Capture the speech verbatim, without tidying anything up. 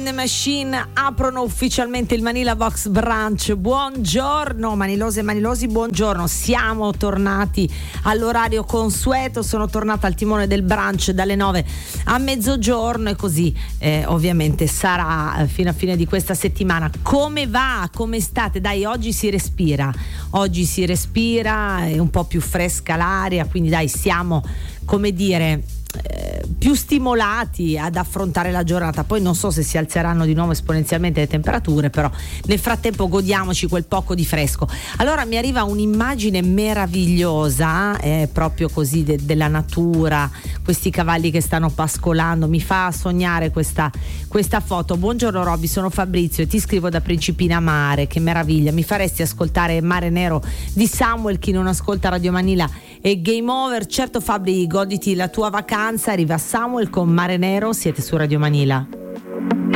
The Machine aprono ufficialmente il Manila Box Brunch. Buongiorno Manilose e Manilosi, buongiorno. Siamo tornati all'orario consueto, sono tornata al timone del brunch dalle nove a mezzogiorno e così eh, ovviamente sarà fino a fine di questa settimana. Come va? Come state? Dai, oggi si respira, oggi si respira, è un po' più fresca l'aria, quindi dai, siamo, come dire, Eh, più stimolati ad affrontare la giornata. Poi non so se si alzeranno di nuovo esponenzialmente le temperature, però nel frattempo godiamoci quel poco di fresco. Allora mi arriva un'immagine meravigliosa, eh, proprio così de- della natura, questi cavalli che stanno pascolando, mi fa sognare questa, questa foto. Buongiorno Robby, sono Fabrizio e ti scrivo da Principina Mare, che meraviglia, mi faresti ascoltare Mare Nero di Samuel? Chi non ascolta Radio Manila e Game Over. Certo Fabri, goditi la tua vacanza, arriva Samuel con Mare Nero, siete su Radio Manila.